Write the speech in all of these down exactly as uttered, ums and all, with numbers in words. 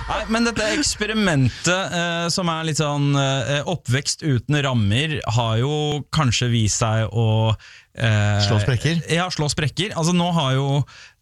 Nei, men dette eksperimentet eh, som er litt sånn eh, oppvekst uten rammer, har jo kanskje vist seg å eh, Slå sprekker? Ja, slå sprekker. Altså nå har jo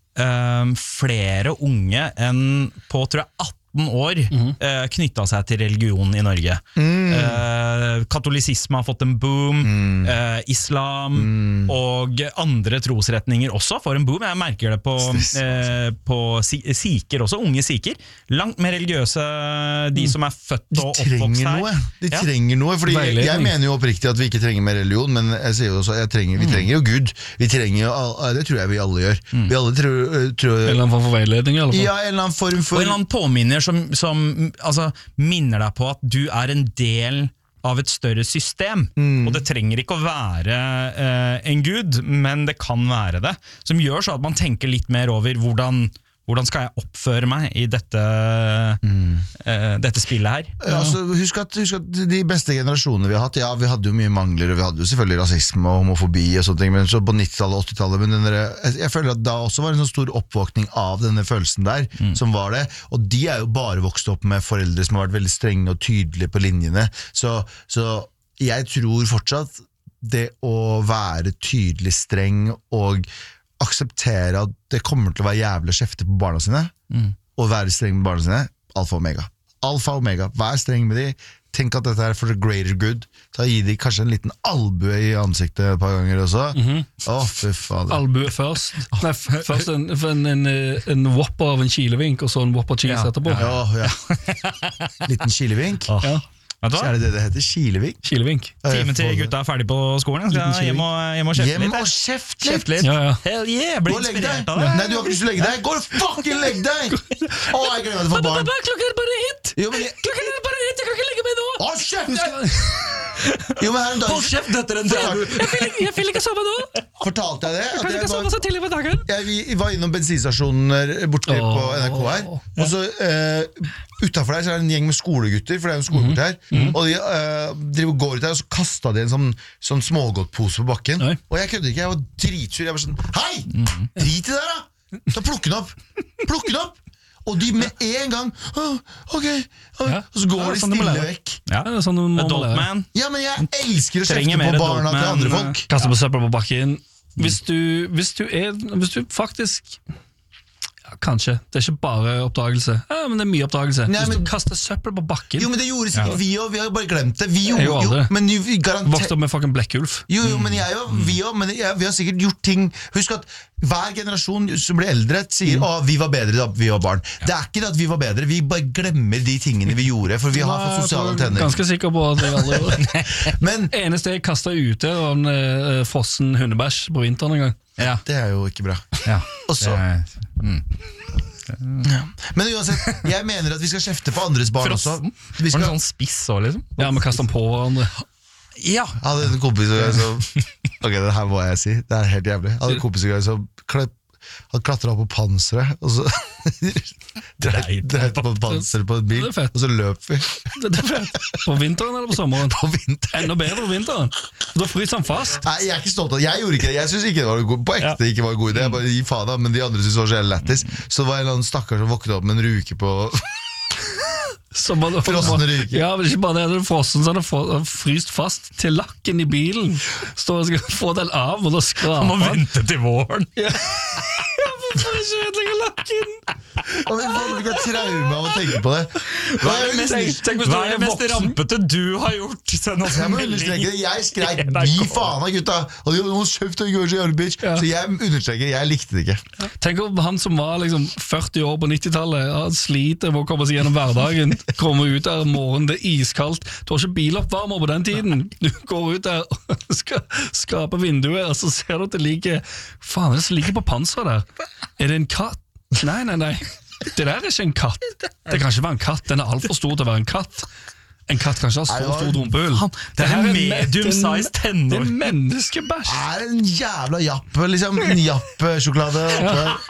eh, flere unge enn på, tror jeg, atten år mm-hmm. eh, knyttet seg til religion i Norge. Mm. Eh, katolisisme har fått en boom, mm. eh, islam mm. og andre trosretninger også får en boom. Jeg merker det på, eh, på siker også, unge siker. Langt mer religiøse, de som er født og oppvokst her. Noe. De ja. trenger noe, fordi jeg, jeg mener jo oppriktig at vi ikke trenger mer religion, men jeg sier jo også, jeg trenger, vi mm. trenger jo Gud. Vi trenger jo, det tror jeg vi alle gjør. Mm. Vi alle tror, tror, en eller annen form for veiledning i alle fall. Ja, en eller annen form for... Og en eller annen påminner som, som altså, minner deg på at du er en del av et større system, mm. og det trenger ikke å være eh, en gud, men det kan være det, som gjør så at man tenker litt mer over hvordan Hvordan skal jeg oppføre meg i dette, mm. uh, dette spillet her? Ja, altså, husk, at, husk at de beste generasjonene vi har hatt, ja, vi hadde jo mye mangler, og vi hadde jo selvfølgelig rasisme og homofobi og sånne ting, men så på nittitallet og åttitallet, men der, jeg, jeg føler at da også var en sånn stor oppvåkning av denne følelsen der, mm. som var det, og de er jo bare vokst opp med foreldre som har vært veldig strenge og tydelige på linjene, så, så jeg tror fortsatt det å være tydelig streng og akseptere at det kommer til å være jævlig kjefte på barna sine, mm. og være streng med barna sine, alfa og omega. Alfa og omega, vær streng med de, tenk at dette er for the greater good, så gi de kanskje en liten albue i ansiktet et par ganger også. Åh, mm-hmm. oh, fy fader. Albue først. Nei, først en, en, en, en whopper av en kilevink, og så en whopper cheese ja. etterpå. Ja, ja. Liten kilevink. Oh. Ja. Så er det det det heter, kilevink? Kilevink. Timen til gutta er ferdig på skolen, jeg skal hjem og, hjem og kjefte hjem litt. Og kjefte litt? litt. Ja, ja. Hell yeah, bli inspirert av det. Nei, du har ikke lyst til å legge deg. Gå og fucking legg deg! Åh, jeg gleder meg til å få barn. Pappa, klokka er bare hit! Jo, men jeg... Klokka er bare hit, jeg kan ikke legge meg nå! Åh, kjeft deg! Jo, men her en dag... Hold kjeft etter en dag. Jeg vil, jeg vil ikke sove nå! Fortalte jeg det? Jeg kan ikke sove så tidlig på dagen. Jeg, vi var innom bensinstasjoner borte oh, på N R K her, og så uh, utenfor der så er det en gjeng med skolegutter, for det er jo skolegutt her, mm-hmm. og de uh, driver og går ut der, og så kastet de en sånn, sånn smågodtpose på bakken, Oi. Og jeg kødde ikke, jeg var dritsur, jeg var sånn, hei! Mm-hmm. Drit i det der da! Så plukk den opp! Plukk den opp! Og de med en gang oh, ok, oh, ja. Og så går ja, de sånn stille vekk. Ja, det er sånn Adult man. Ja, men jeg elsker å kjefte på barna til andre folk. Kaste på søppel på bakken. Hvis du, hvis du er Hvis du faktisk ja, kanskje, det er ikke bare oppdagelse, ja, men det er mye oppdagelse. Nei, men, hvis du kaster søppel på bakken. Jo, men det gjorde sikkert ja. vi også, vi har bare glemt det. Vi jo, jo, jo men vi garanter... Vokste opp med fucking blekkulf. Jo, jo, men jeg jo, vi jo, men jeg, vi har sikkert gjort ting. Husk at hver generasjon som blir eldre sier mm. å, vi var bedre da vi var barn. Ja. Det er ikke det at vi var bedre, vi bare glemmer de tingene vi gjorde, for vi har Nei, fått sosiale antenner. Jeg er ganske sikker på at vi alle gjorde. Men eneste jeg kastet ute var en uh, frossen hundebæsj på vinteren en gang. Ja. Det er jo ikke bra. Ja. Og så mm. ja. Men uansett, jeg mener at vi skal kjefte på andres barn Frossen? også. Vi skal... Var det sånn spiss også, liksom? Ja, vi kaster den på hverandre. Ja, jeg hadde en kompis som ok, det her må jeg si, det er helt jævlig. Jeg hadde en kompis som han klatret på panseret, og så dreit på panseret på en bil, og så løp vi. Det er fett. På vinteren eller på sommeren? På vinteren. Enda bedre på vinteren. Da fryser han fast. Nei, jeg er ikke stolt av det. Jeg gjorde ikke det. Jeg synes ikke det var god, på ekte ikke var en god idé. Jeg bare gi faen da, men de andre synes det var så jævlig lættis. Så var det en eller annen stakkar som våknet opp med en ruke på... Frossen ryker. Ja, men ikke bare det, det er frossen, så han har fryst fast til lakken i bilen. Står og skal få den av, og da skraper han. Han må vente til våren. Ja. Hvorfor ikke ødelegge lakken? Og vi får ikke traume av å tenke på det. Hva er det mest, hva er det mest rampete du har gjort? Jeg må understreke det. Jeg skrek gi faen av gutta. Og de var kjøft og gjør så jævlig bitch. Så jeg understreker, jeg likte det ikke. Tenk om han som var liksom førti år på nittitallet, han sliter med å komme seg gjennom hverdagen, kommer ut der om morgenen, det er iskaldt, du har ikke biloppvarmer på den tiden, du går ut der og skal skape vinduet, og så ser du at det ligger, faen, det ligger på panseret der. Er det en katt? Nei, nei, nei. Det der er ikke en katt. Det kan ikke være en katt. Den er alt for stor til å være en katt. En katt kan ikke ha så stor rumpehull. Det er en medium-sized tenår. Det er menneskebæsj. Det er en jævla japp, liksom. En japp-sjokolade. Ja.